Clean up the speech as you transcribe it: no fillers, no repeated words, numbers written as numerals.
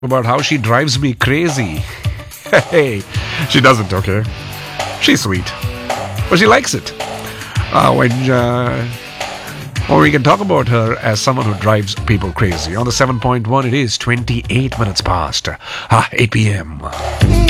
about how she drives me crazy. Hey, she doesn't, okay? She's sweet. But she likes it. Or we can talk about her as someone who drives people crazy. On the 7.1, it is 28 minutes past 8 p.m.